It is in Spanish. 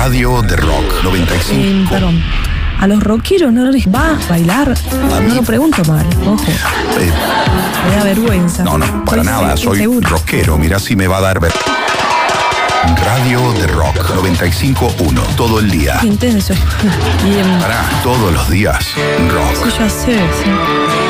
Radio de Rock 95. Perdón. A los rockeros no les va a bailar. No lo pregunto mal, ojo. Me da vergüenza. No, para nada. Soy rockero. Mirá si me va a dar Radio de Rock 95.1. Todo el día. Qué intenso. Pará, todos los días. Rock. Sí, ya sé, sí.